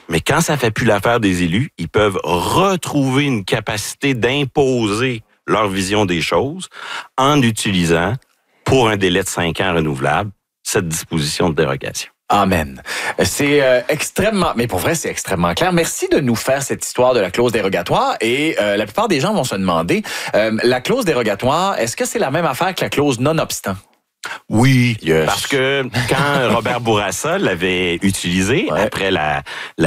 Mais quand ça fait plus l'affaire des élus, ils peuvent retrouver une capacité d'imposer leur vision des choses en utilisant, pour un délai de 5 ans renouvelable, cette disposition de dérogation. Amen. C'est extrêmement, mais pour vrai, c'est extrêmement clair. Merci de nous faire cette histoire de la clause dérogatoire. Et la plupart des gens vont se demander, la clause dérogatoire, est-ce que c'est la même affaire que la clause non-obstant? Oui, parce que quand Robert Bourassa l'avait utilisé, après la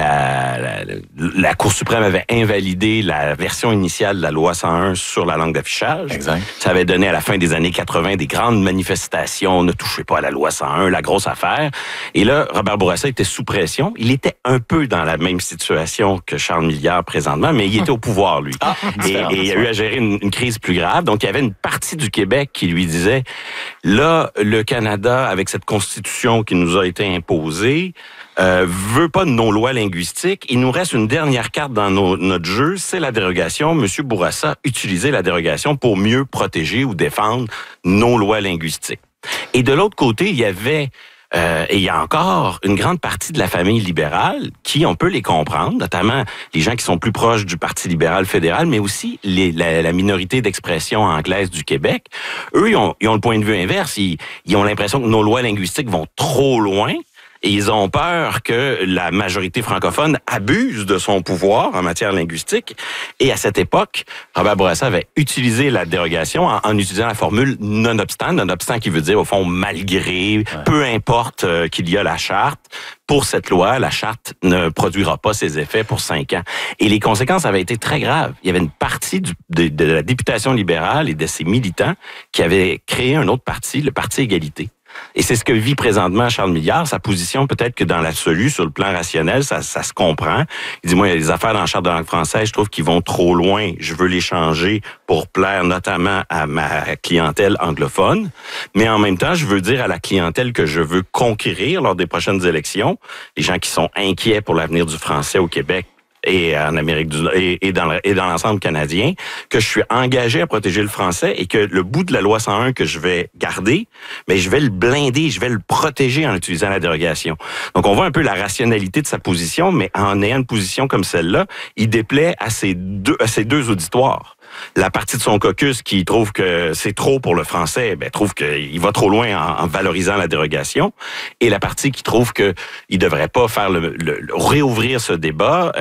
Cour suprême avait invalidé la version initiale de la loi 101 sur la langue d'affichage. Exact. Ça avait donné à la fin des années 80 des grandes manifestations, ne touchez pas à la loi 101, la grosse affaire. Et là, Robert Bourassa était sous pression. Il était un peu dans la même situation que Charles Milliard présentement, mais il était au pouvoir, lui. Et il a eu à gérer une crise plus grave. Donc, il y avait une partie du Québec qui lui disait, là, le Canada, avec cette constitution qui nous a été imposée, veut pas de nos lois linguistiques. Il nous reste une dernière carte dans notre jeu, c'est la dérogation. Monsieur Bourassa utilisait la dérogation pour mieux protéger ou défendre nos lois linguistiques. Et de l'autre côté, il y avait... et il y a encore une grande partie de la famille libérale qui, on peut les comprendre, notamment les gens qui sont plus proches du Parti libéral fédéral, mais aussi la minorité d'expression anglaise du Québec. Eux, ils ont le point de vue inverse. Ils ont l'impression que nos lois linguistiques vont trop loin. Et ils ont peur que la majorité francophone abuse de son pouvoir en matière linguistique. Et à cette époque, Robert Bourassa avait utilisé la dérogation en utilisant la formule nonobstant qui veut dire, au fond, malgré, peu importe qu'il y a la charte. Pour cette loi, la charte ne produira pas ses effets pour 5 ans. Et les conséquences avaient été très graves. Il y avait une partie de la députation libérale et de ses militants qui avaient créé un autre parti, le Parti Égalité. Et c'est ce que vit présentement Charles Milliard. Sa position, peut-être que dans l'absolu, sur le plan rationnel, ça se comprend. Il dit, moi, il y a des affaires dans la Charte de langue française, je trouve qu'ils vont trop loin. Je veux les changer pour plaire notamment à ma clientèle anglophone. Mais en même temps, je veux dire à la clientèle que je veux conquérir lors des prochaines élections, les gens qui sont inquiets pour l'avenir du français au Québec, et en Amérique du Nord et dans l'ensemble canadien, que je suis engagé à protéger le français et que le bout de la loi 101 que je vais garder, mais je vais le blinder, je vais le protéger en utilisant la dérogation. Donc on voit un peu la rationalité de sa position, mais en ayant une position comme celle-là, il déplaît à ces deux auditoires. La partie de son caucus qui trouve que c'est trop pour le français, trouve qu'il va trop loin en valorisant la dérogation, et la partie qui trouve que il devrait pas faire réouvrir ce débat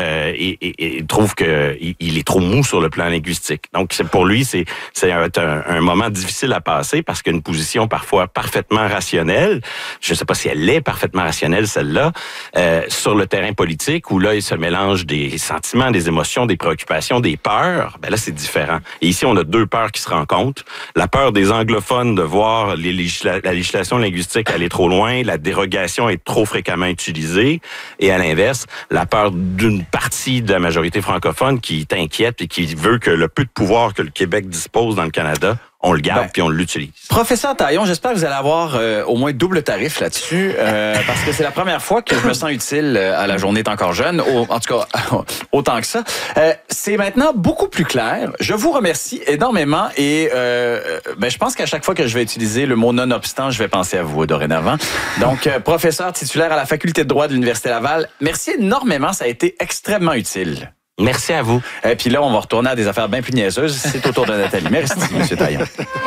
et trouve que il est trop mou sur le plan linguistique. Donc pour lui c'est un moment difficile à passer parce qu'une position parfois parfaitement rationnelle, je sais pas si elle est parfaitement rationnelle celle-là, sur le terrain politique où là il se mélange des sentiments, des émotions, des préoccupations, des peurs, là c'est différent. Et ici, on a deux peurs qui se rencontrent. La peur des anglophones de voir la législation linguistique aller trop loin, la dérogation est trop fréquemment utilisée. Et à l'inverse, la peur d'une partie de la majorité francophone qui est inquiète et qui veut que le peu de pouvoir que le Québec dispose dans le Canada, on le garde puis on l'utilise. Professeur Taillon, j'espère que vous allez avoir au moins double tarif là-dessus, parce que c'est la première fois que je me sens utile à la journée est encore jeune, en tout cas autant que ça. C'est maintenant beaucoup plus clair. Je vous remercie énormément et je pense qu'à chaque fois que je vais utiliser le mot nonobstant, je vais penser à vous dorénavant. Donc, professeur titulaire à la Faculté de droit de l'Université Laval, merci énormément, ça a été extrêmement utile. Merci à vous. Et puis là, on va retourner à des affaires bien plus niaiseuses. C'est au tour de Nathalie. Merci, M. Taillon.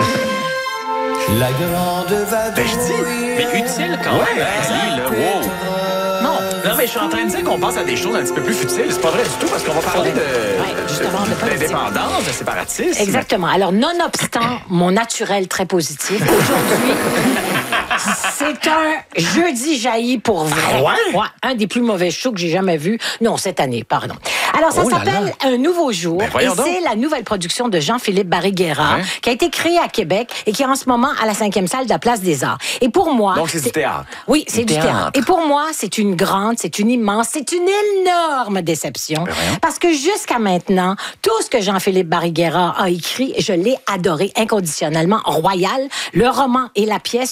La grande vadrouille. Je dis, mais utile quand même, Nathalie, là. Wow. Non, mais je suis en train de dire qu'on passe à des choses un petit peu plus futiles. C'est pas vrai du tout, parce qu'on va parler d'indépendance, de séparatisme. Exactement. Alors, nonobstant mon naturel très positif, aujourd'hui, c'est un jeudi jailli pour vrai. Ah ouais? Ouais, un des plus mauvais shows que j'ai jamais vu. Non, cette année, pardon. Alors, ça s'appelle Un nouveau jour. Et c'est la nouvelle production de Jean-Philippe Barry-Guerrard, qui a été créée à Québec et qui est en ce moment à la 5e salle de la Place des Arts. Et pour moi... Donc, c'est du théâtre. Oui, c'est du théâtre. Et pour moi, c'est une grande, c'est une immense, c'est une énorme déception. Parce que jusqu'à maintenant, tout ce que Jean-Philippe Barry-Guerrard a écrit, je l'ai adoré inconditionnellement. Royal, le roman et la pièce sur la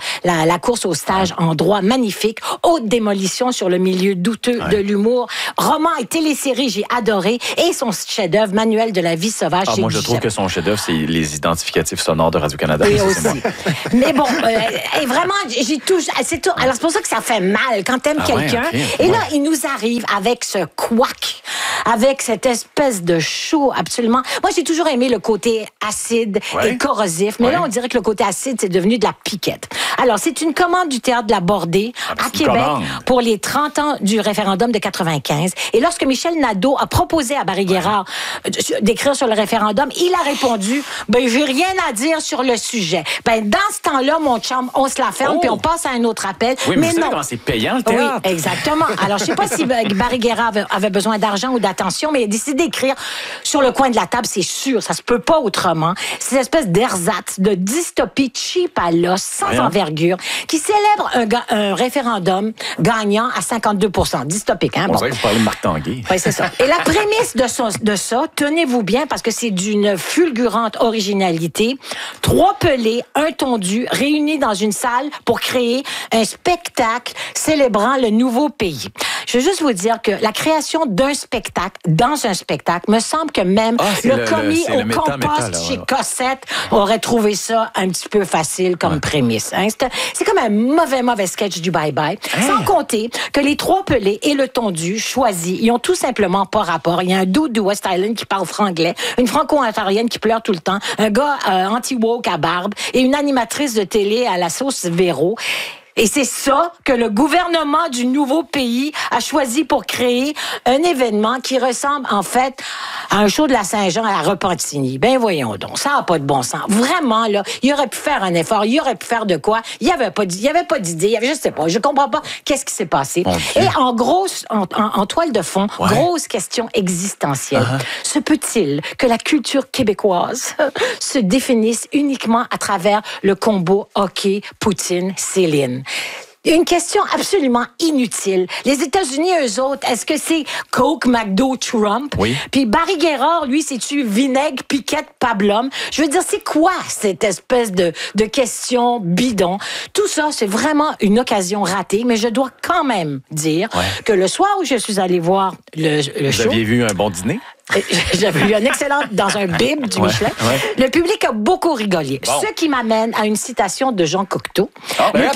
la course au stage en droit magnifique, haute démolition sur le milieu douteux de l'humour, roman et télésérie, j'ai adoré, et son chef-d'œuvre, Manuel de la vie sauvage. Moi, je trouve que son chef-d'œuvre, c'est les identificatifs sonores de Radio-Canada. Oui, aussi. Mais bon, et vraiment, j'ai tout. C'est tout. Alors, c'est pour ça que ça fait mal quand t'aimes quelqu'un. Et là, il nous arrive avec ce couac, avec cette espèce de show absolument. Moi, j'ai toujours aimé le côté acide et corrosif, mais là, on dirait que le côté acide, c'est devenu de la piquette. Alors, c'est une commande du Théâtre de la Bordée à Québec pour les 30 ans du référendum de 95. Et lorsque Michel Nadeau a proposé à Barry Guérard d'écrire sur le référendum, il a répondu, j'ai rien à dire sur le sujet. Dans ce temps-là, mon chum, on se la ferme puis on passe à un autre appel. Oui, mais vous savez comment c'est payant, le théâtre? Oui, exactement. Alors, je sais pas si Barry Guérard avait besoin d'argent ou d'attention, mais il a décidé d'écrire sur le coin de la table, c'est sûr, ça se peut pas autrement. C'est une espèce d'ersatz, de dystopie cheap à l'os, sans envergure, qui célèbre un référendum gagnant à 52%. Dystopique, hein? On dirait que vous parlez de Marc Tanguay. Oui, c'est ça. Et la prémisse de ça, tenez-vous bien, parce que c'est d'une fulgurante originalité. 3 pelés, un tondu, réunis dans une salle pour créer un spectacle célébrant le nouveau pays. Je veux juste vous dire que la création d'un spectacle dans un spectacle, me semble que même le commis au compost chez Cossette aurait trouvé ça un petit peu facile comme prémisse. Hein? C'est comme un mauvais sketch du bye-bye. Sans compter que les 3 pelés et le tondu choisis, ils ont tout simplement pas rapport. Il y a un dude du West Island qui parle franglais, une franco-ontarienne qui pleure tout le temps, un gars anti-woke à barbe et une animatrice de télé à la sauce Véro. Et c'est ça que le gouvernement du nouveau pays a choisi pour créer un événement qui ressemble en fait à un show de la Saint-Jean à Repentigny. Ben voyons donc, ça n'a pas de bon sens. Vraiment, là, il aurait pu faire un effort, il aurait pu faire de quoi. Il n'y avait pas d'idée, je sais pas, je comprends pas qu'est-ce qui s'est passé. Et en grosse, en toile de fond, grosse question existentielle. Se peut-il que la culture québécoise se définisse uniquement à travers le combo hockey, Poutine, Céline? Une question absolument inutile. Les États-Unis, eux autres, est-ce que c'est Coke, McDo, Trump? Oui. Puis Barry Guérard, lui, c'est-tu vinaigre, piquette, pablum? Je veux dire, c'est quoi cette espèce de question bidon? Tout ça, c'est vraiment une occasion ratée, mais je dois quand même dire que le soir où je suis allée voir le show... Vous aviez vu un bon dîner? J'avais eu un excellent dans un bib du Michelin. Le public a beaucoup rigolé. Bon. Ce qui m'amène à une citation de Jean Cocteau. Le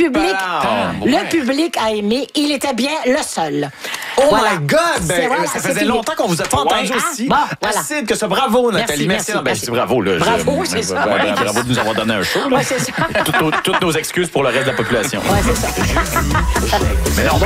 public a aimé. Il était bien le seul. Oh my God! Ça faisait longtemps qu'on vous a pas entendu aussi. Acide que ce bravo, Nathalie. Merci. Je dis bravo. Là, bravo, c'est ça. Bravo de nous avoir donné un show. Oui, c'est ça. Toutes nos excuses pour le reste de la population. Oui, c'est ça. Mais non,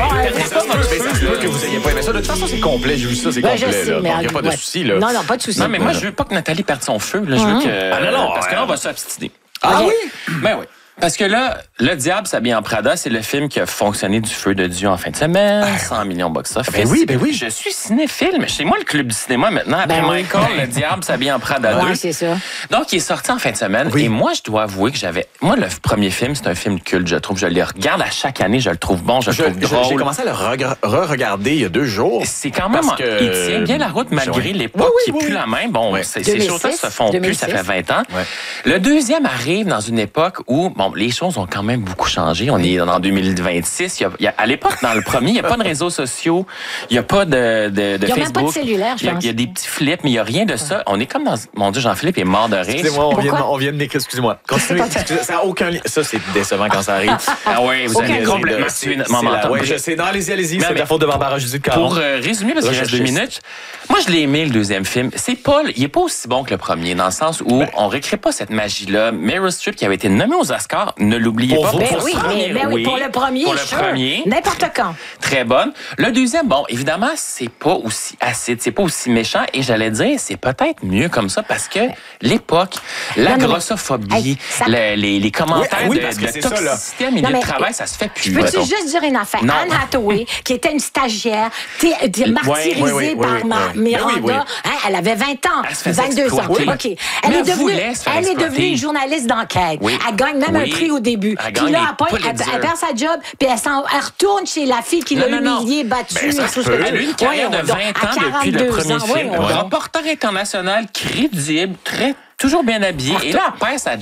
ça se peut que vous ayez pas aimé ça. De toute façon, c'est complet. J'ai vu ça, c'est complet. Il n'y a pas de souci. Non, pas de souci. Non, mais moi, je veux pas que Nathalie perde son feu. Là. Je veux que... non, parce que là, on va s'obstiner. Ah oui? Ben oui. Parce que là, Le Diable s'habille en Prada, c'est le film qui a fonctionné du feu de Dieu en fin de semaine, 100 millions box-office. Ben oui. Je suis cinéphile, mais chez moi, le club du cinéma maintenant, après Michael, Le Diable s'habille en Prada 2. Oui, c'est ça. Donc, il est sorti en fin de semaine. Oui. Et moi, je dois avouer que moi, le premier film, c'est un film culte, je trouve. Je le regarde à chaque année, je le trouve bon, je le trouve drôle. J'ai commencé à le re-regarder il y a 2 jours. C'est quand même... Il tient bien la route malgré l'époque qui est plus la même. Bon, ces choses-là se font plus, ça fait 20 ans. Ouais. Le deuxième arrive dans une époque où, les choses ont quand même beaucoup changé. On est en 2026. À l'époque, dans le premier, il n'y a pas de réseaux sociaux, il n'y a pas de Facebook. Il n'y a même pas de cellulaire, je pense. Il y a des petits flips, mais il n'y a rien de ça. On est comme dans... Mon Dieu, Jean-Philippe est mort de rire. Excusez-moi, on vient de m'écrire. Excusez-moi. Continuez. Ça n'a aucun lien. Ça, c'est décevant quand ça arrive. Ah oui, vous avez complètement tué notre moment. Oui, je sais. Non, allez-y. C'est la faute de Barbara Judith Caron. Pour résumer, parce qu'il reste 2 minutes, moi, je l'ai aimé, le deuxième film. Il n'est pas aussi bon que le premier, dans le sens où on ne recrée pas cette magie-là. Meryl Streep, qui avait été nommée aux Oscars, ne l'oubliez pas. Pour le premier, n'importe quand. Très bonne. Le deuxième, évidemment, c'est pas aussi acide, c'est pas aussi méchant, et j'allais dire, c'est peut-être mieux comme ça, parce que l'époque, la grossophobie, les commentaires de toxicité, milieu de travail, ça se fait plus. Peux-tu juste dire une affaire? Anne Hathaway, qui était une stagiaire, martyrisée par Miranda, elle avait 20 ans, 22 ans. OK. Elle est devenue une journaliste d'enquête. Elle gagne même un prix au début. Puis là, elle perd sa job, puis elle retourne chez la fille qui l'a humiliée, battue. Elle a eu une carrière de 20 ans depuis le premier film. Reporter international, crédible, toujours bien habillé. Et là, elle perd sa job.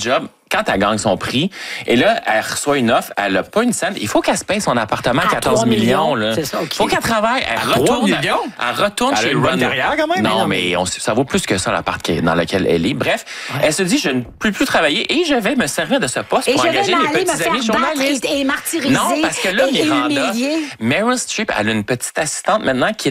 quand elle gagne son prix, et là, elle reçoit une offre, elle n'a pas une scène. Il faut qu'elle se paye son appartement à 14 millions. C'est ça, OK. Il faut qu'elle travaille. Elle retourne chez Runner. Derrière, quand même. Non, mais ça vaut plus que ça, l'appart dans lequel elle est. Bref, elle se dit, je ne peux plus travailler et je vais me servir de ce poste pour engager les petits amis journalistes. Et martyriser. Non, parce que là, Miranda, Meryl Streep, elle a une petite assistante maintenant qui